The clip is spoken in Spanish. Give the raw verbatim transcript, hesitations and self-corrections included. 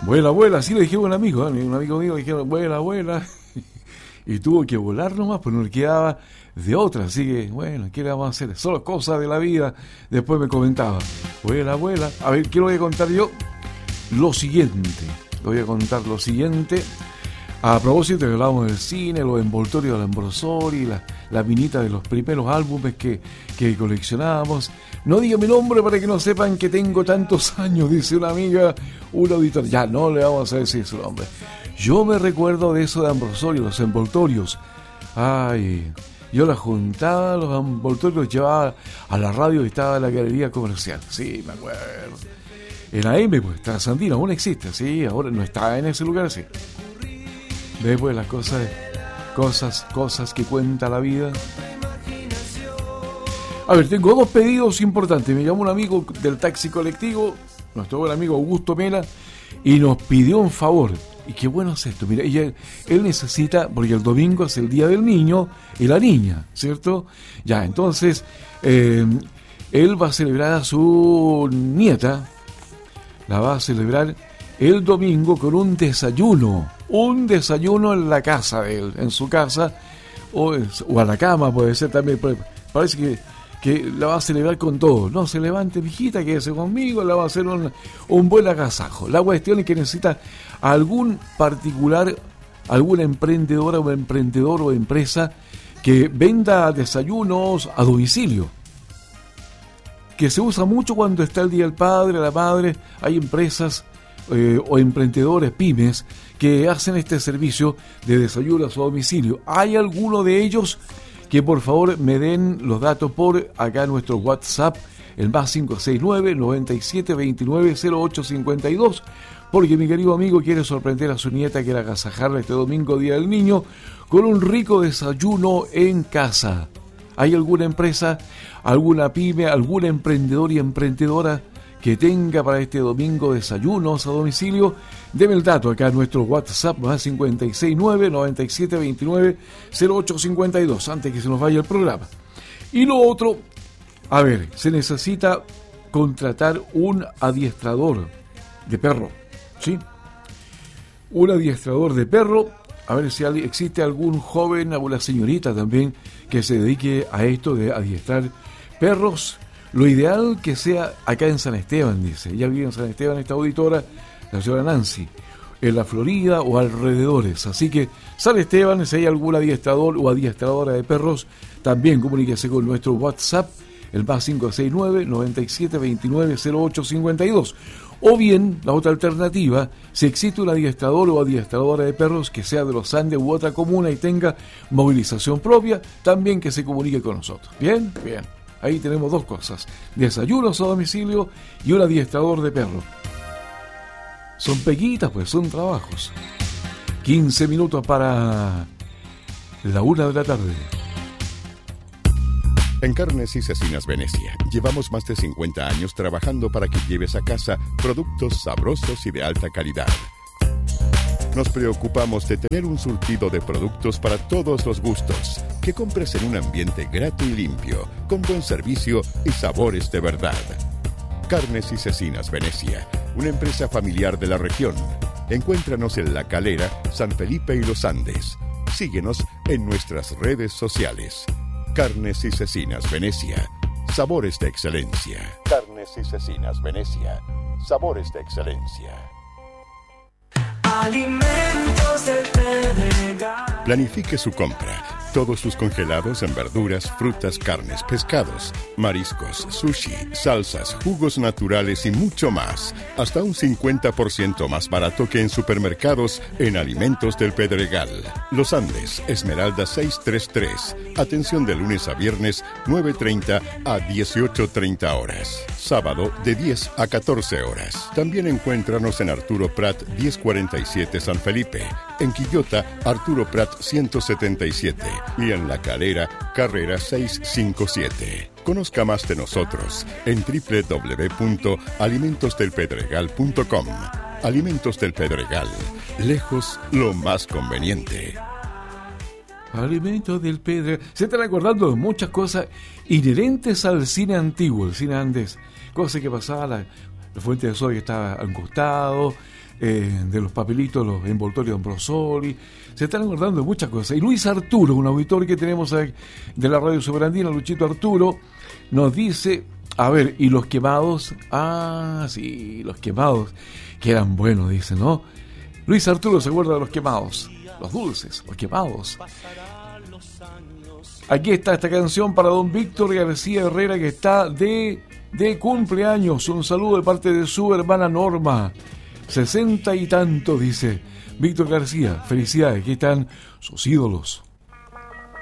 Vuela, vuela, así le dije a un amigo, ¿eh? Un amigo mío le dijeron, vuela, vuela. Y tuvo que volar nomás, pues no le quedaba de otra. Así que, bueno, ¿qué le vamos a hacer? Solo cosas de la vida. Después me comentaba, vuela, vuela. A ver, ¿qué le voy a contar yo? Lo siguiente. Le voy a contar lo siguiente. A propósito, que hablábamos del cine, los envoltorios del Ambrosoli, la, la minita de los primeros álbumes que, que coleccionábamos. No diga mi nombre para que no sepan que tengo tantos años, dice una amiga, un auditor. Ya, no le vamos a decir su nombre. Yo me recuerdo de eso de Ambrosoli, los envoltorios. Ay, yo la juntaba, los envoltorios los llevaba a la radio y estaba en la galería comercial. Sí, me acuerdo. En A M, pues, Trasandino, aún existe, sí, ahora no está en ese lugar, sí. Después las cosas, cosas, cosas que cuenta la vida. A ver, tengo dos pedidos importantes. Me llamó un amigo del taxi colectivo, nuestro buen amigo Augusto Mela, y nos pidió un favor. Y qué bueno es esto. Mira, ella, él necesita, porque el domingo es el día del niño y la niña, ¿cierto? Ya, entonces, eh, él va a celebrar a su nieta, la va a celebrar el domingo con un desayuno. Un desayuno en la casa de él, en su casa, o, o a la cama puede ser también. Parece que, que la va a celebrar con todo. No, se levante, mijita, quédese conmigo, la va a hacer un, un buen agasajo. La cuestión es que necesita algún particular, alguna emprendedora o emprendedor o empresa que venda desayunos a domicilio. Que se usa mucho cuando está el Día del Padre, la Madre. Hay empresas eh, o emprendedores, pymes, que hacen este servicio de desayunos a domicilio. ¿Hay alguno de ellos? Que por favor me den los datos por acá nuestro WhatsApp, el más cinco seis nueve, noventa y siete, veintinueve, cero ocho cincuenta y dos, porque mi querido amigo quiere sorprender a su nieta, quiere agasajarla este domingo, Día del Niño, con un rico desayuno en casa. ¿Hay alguna empresa, alguna pyme, algún emprendedor y emprendedora que tenga para este domingo desayunos a domicilio? Deme el dato acá en nuestro WhatsApp, más cincuenta y seis nueve, noventa y siete, veintinueve, cero ocho cincuenta y dos, antes que se nos vaya el programa. Y lo otro, a ver, se necesita contratar un adiestrador de perro, ¿sí? Un adiestrador de perro, a ver si existe algún joven, alguna señorita también, que se dedique a esto de adiestrar perros. Lo ideal que sea acá en San Esteban, dice. Ella vive en San Esteban, esta auditora, la señora Nancy, en la Florida o alrededores. Así que San Esteban, si hay algún adiestrador o adiestradora de perros, también comuníquese con nuestro WhatsApp, el más cinco seis nueve, noventa y siete, veintinueve, cero ocho cincuenta y dos. O bien, la otra alternativa, si existe un adiestrador o adiestradora de perros que sea de los Andes u otra comuna y tenga movilización propia, también que se comunique con nosotros. ¿Bien? Bien. Ahí tenemos dos cosas, desayunos a domicilio y un adiestrador de perro. Son peguitas, pues, son trabajos. quince minutos para la una de la tarde. En Carnes y Cecinas Venecia, llevamos más de cincuenta años trabajando para que lleves a casa productos sabrosos y de alta calidad. Nos preocupamos de tener un surtido de productos para todos los gustos, que compres en un ambiente grato y limpio, con buen servicio y sabores de verdad. Carnes y Cecinas Venecia, una empresa familiar de la región. Encuéntranos en La Calera, San Felipe y Los Andes. Síguenos en nuestras redes sociales. Carnes y Cecinas Venecia, sabores de excelencia. Carnes y Cecinas Venecia, sabores de excelencia. Alimentos del Pedregal. Planifique su compra. Todos sus congelados en verduras, frutas, carnes, pescados, mariscos, sushi, salsas, jugos naturales y mucho más. Hasta un cincuenta por ciento más barato que en supermercados en Alimentos del Pedregal. Los Andes, Esmeralda seiscientos treinta y tres. Atención de lunes a viernes, nueve treinta a dieciocho treinta horas. Sábado de diez a catorce horas. También encuéntranos en Arturo Prat diez cuarenta y siete San Felipe. En Quillota, Arturo Prat ciento setenta y siete. Y en La Calera, Carrera seiscientos cincuenta y siete. Conozca más de nosotros en doble u doble u doble u punto alimentos del pedregal punto com. Alimentos del Pedregal. Lejos lo más conveniente. Alimentos del Pedregal. Se están acordando de muchas cosas inherentes al cine antiguo, el cine andés. Cosas que pasaban, la, la fuente de soda que está al costado, eh, de los papelitos, los envoltorios de Ambrosoli. Se están acordando de muchas cosas. Y Luis Arturo, un auditor que tenemos de la Radio Soberandina, Luchito Arturo, nos dice, a ver, ¿y los quemados? Ah, sí, los quemados, que eran buenos, dice, ¿no? Luis Arturo se acuerda de los quemados, los dulces, los quemados. Aquí está esta canción para don Víctor García Herrera, que está de, de cumpleaños. Un saludo de parte de su hermana Norma. Sesenta y tanto, dice Víctor García. Felicidades, aquí están sus ídolos.